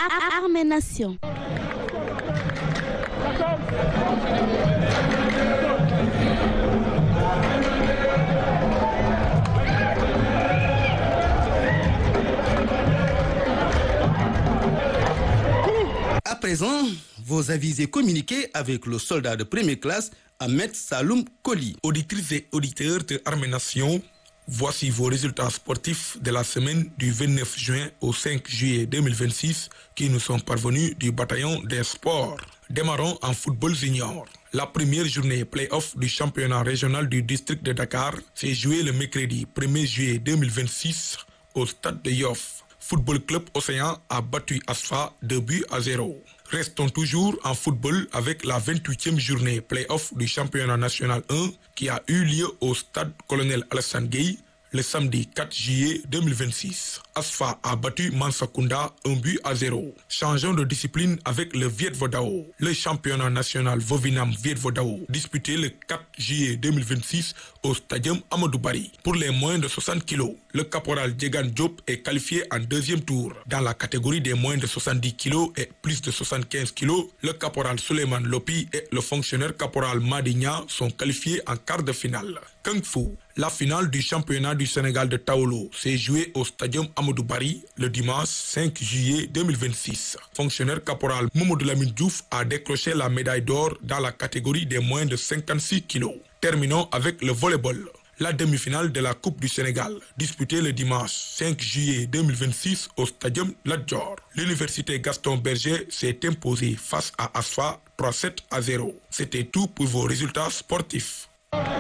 Armée Nation. À présent, vos avisés communiqués avec le soldat de première classe Ahmed Saloum Koli. Auditrices et auditeurs de Armée Nation, voici vos résultats sportifs de la semaine du 29 juin au 5 juillet 2026 qui nous sont parvenus du bataillon des sports. Démarrons en football junior. La première journée play-off du championnat régional du district de Dakar s'est jouée le mercredi 1er juillet 2026 au stade de Yoff. Football Club Océan a battu Asfa 2-0. Restons toujours en football avec la 28e journée play-off du championnat national 1 qui a eu lieu au stade Colonel Alassane Gueye le samedi 4 juillet 2026. Asfa a battu Mansakunda 1-0. Changeons de discipline avec le Viet Vodao. Le championnat national Vovinam Viet Vodao disputé le 4 juillet 2026 au stadium Amadou Barry. Pour les moins de 60 kg, le caporal Djegan Diop est qualifié en deuxième tour. Dans la catégorie des moins de 70 kg et plus de 75 kg, le caporal Suleiman Lopi et le fonctionnaire caporal Madigna sont qualifiés en quart de finale. Kung Fu. La finale du championnat du Sénégal de Taolo s'est jouée au stadium Amadou Barry le dimanche 5 juillet 2026. Fonctionnaire caporal Mamadou Lamine Diouf a décroché la médaille d'or dans la catégorie des moins de 56 kg. Terminons avec le volleyball. La demi-finale de la Coupe du Sénégal, disputée le dimanche 5 juillet 2026 au stadium Lat Dior. L'université Gaston Berger s'est imposée face à Asfa 3-7-0. C'était tout pour vos résultats sportifs.